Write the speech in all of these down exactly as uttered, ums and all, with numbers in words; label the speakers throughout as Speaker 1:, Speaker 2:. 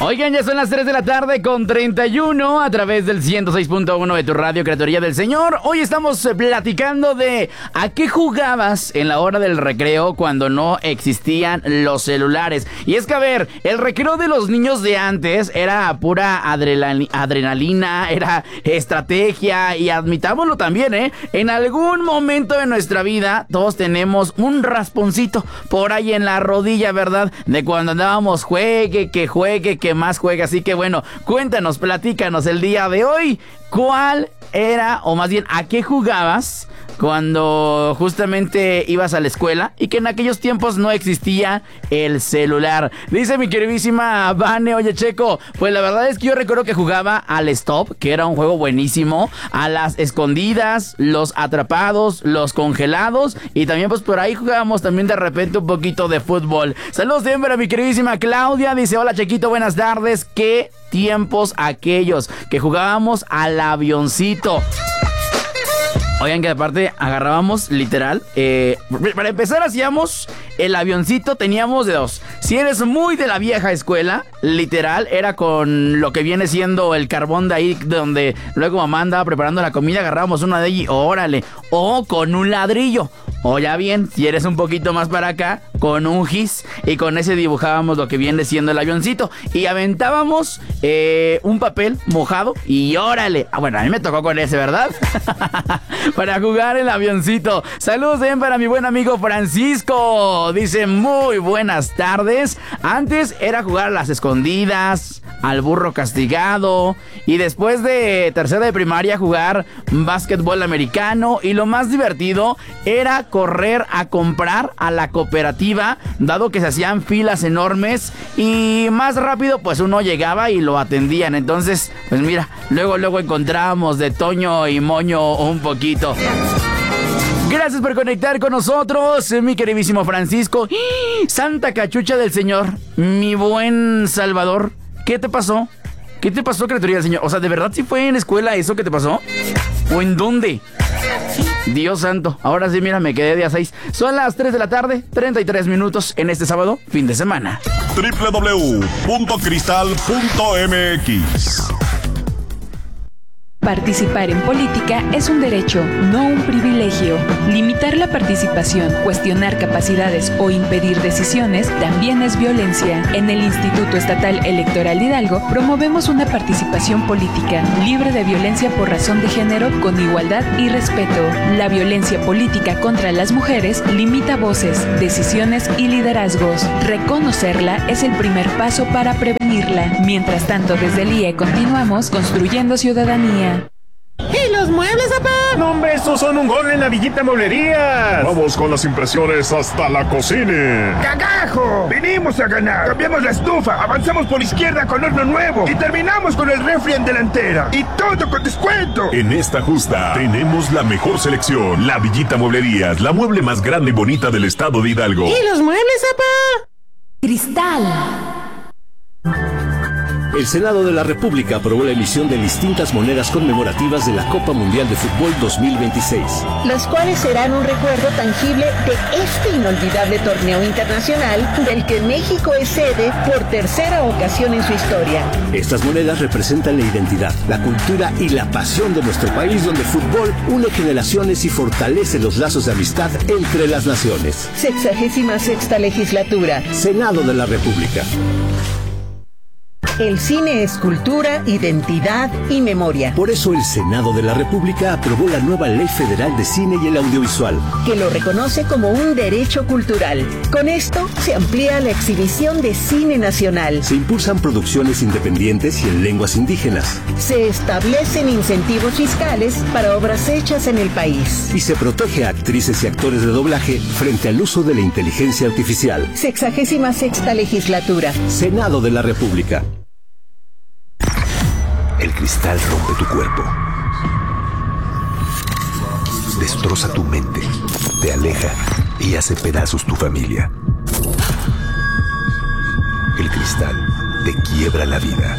Speaker 1: Oigan, ya son las tres de la tarde con treinta y uno a través del ciento seis punto uno de tu radio, Creatoría del Señor. Hoy estamos platicando de a qué jugabas en la hora del recreo cuando no existían los celulares. Y es que, a ver, el recreo de los niños de antes era pura adrenali- adrenalina, era estrategia, y admitámoslo también, ¿eh? En algún momento de nuestra vida todos tenemos un rasponcito por ahí en la rodilla, ¿verdad? De cuando andábamos juegue, que juegue, que más juega. Así que bueno, cuéntanos, platícanos el día de hoy, ¿cuál era, o más bien, a qué jugabas cuando justamente ibas a la escuela y que en aquellos tiempos no existía el celular? Dice mi queridísima Vane: oye, Checo, pues la verdad es que yo recuerdo que jugaba al Stop, que era un juego buenísimo, a las escondidas, los atrapados, los congelados, y también pues por ahí jugábamos también de repente un poquito de fútbol. Saludos siempre a mi queridísima Claudia, dice: hola Chequito, buenas tardes. ¿Qué tiempos aquellos que jugábamos al avioncito? Oigan, que aparte agarrábamos literal, eh, para empezar hacíamos el avioncito, teníamos de dos. Si eres muy de la vieja escuela, literal, era con lo que viene siendo el carbón de ahí, donde luego mamá andaba preparando la comida, agarrábamos una de allí, órale, o con un ladrillo. O ya bien, si eres un poquito más para acá, con un gis, y con ese dibujábamos lo que viene siendo el avioncito. Y aventábamos eh, un papel mojado y órale. Ah, bueno, a mí me tocó con ese, ¿verdad? Para jugar el avioncito. Saludos bien para mi buen amigo Francisco. Dice: muy buenas tardes. Antes era jugar a las escondidas, al burro castigado, y después de tercera de primaria jugar básquetbol americano, y lo más divertido era correr a comprar a la cooperativa, dado que se hacían filas enormes y más rápido pues uno llegaba y lo atendían. Entonces pues mira, luego luego encontrábamos de Toño y Moño un poquito. Gracias por conectar con nosotros, mi queridísimo Francisco. Santa Cachucha del Señor, mi buen Salvador, ¿qué te pasó? ¿Qué te pasó, Creatoría del Señor? O sea, ¿de verdad sí fue en escuela eso que te pasó? ¿O en dónde? Dios santo, ahora sí, mira, me quedé día seis. Son las tres de la tarde, treinta y tres minutos en este sábado, fin de semana.
Speaker 2: doble u doble u doble u punto cristal punto m x.
Speaker 3: Participar en política es un derecho, no un privilegio. Limitar la participación, cuestionar capacidades o impedir decisiones también es violencia. En el Instituto Estatal Electoral Hidalgo promovemos una participación política libre de violencia por razón de género, con igualdad y respeto. La violencia política contra las mujeres limita voces, decisiones y liderazgos. Reconocerla es el primer paso para prevenirla. Mientras tanto, desde el I E continuamos construyendo ciudadanía.
Speaker 4: ¿Y los muebles, papá?
Speaker 5: No, hombre, estos son un gol en la Villita Mueblerías.
Speaker 2: Vamos con las impresiones hasta la cocina.
Speaker 4: ¡Cagajo! Vinimos a ganar. Cambiamos la estufa, avanzamos por izquierda con horno nuevo y terminamos con el refri en delantera. Y todo con descuento.
Speaker 2: En esta justa tenemos la mejor selección. La Villita Mueblerías, la mueble más grande y bonita del estado de Hidalgo.
Speaker 4: ¿Y los muebles, papá?
Speaker 3: Cristal.
Speaker 6: El Senado de la República aprobó la emisión de distintas monedas conmemorativas de la Copa Mundial de Fútbol dos mil veintiséis.
Speaker 7: Las cuales serán un recuerdo tangible de este inolvidable torneo internacional del que México es sede por tercera ocasión en su historia.
Speaker 6: Estas monedas representan la identidad, la cultura y la pasión de nuestro país, donde el fútbol une generaciones y fortalece los lazos de amistad entre las naciones.
Speaker 7: Sexagésima sexta legislatura.
Speaker 6: Senado de la República.
Speaker 7: El cine es cultura, identidad y memoria.
Speaker 6: Por eso el Senado de la República aprobó la nueva Ley Federal de Cine y el Audiovisual,
Speaker 7: que lo reconoce como un derecho cultural. Con esto se amplía la exhibición de cine nacional.
Speaker 6: Se impulsan producciones independientes y en lenguas indígenas.
Speaker 7: Se establecen incentivos fiscales para obras hechas en el país.
Speaker 6: Y se protege a actrices y actores de doblaje frente al uso de la inteligencia artificial.
Speaker 7: Sexagésima sexta legislatura.
Speaker 6: Senado de la República.
Speaker 8: El cristal rompe tu cuerpo, destroza tu mente, te aleja y hace pedazos tu familia. El cristal te quiebra la vida.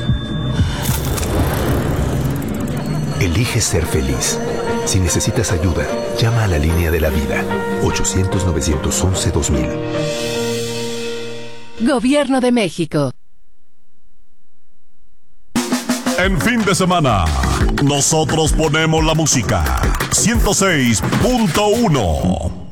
Speaker 8: Elige ser feliz. Si necesitas ayuda, llama a la línea de la vida, ochocientos, novecientos once, dos mil.
Speaker 9: Gobierno de México. en fin de semana. Nosotros ponemos la música. ciento seis punto uno